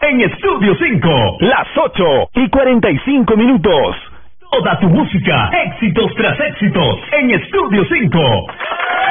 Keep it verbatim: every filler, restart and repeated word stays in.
en Estudio cinco, las ocho y cuarenta y cinco minutos. Toda tu música, éxitos tras éxitos, en Estudio cinco.